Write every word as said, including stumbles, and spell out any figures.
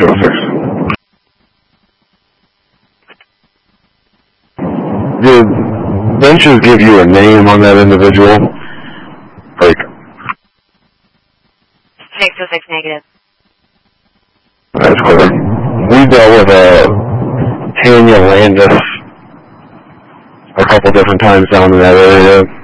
two oh six. Did benches give you a name on that individual? Like, six oh six negative. That's clear. We dealt with uh, Tanya Landis a couple different times down in that area.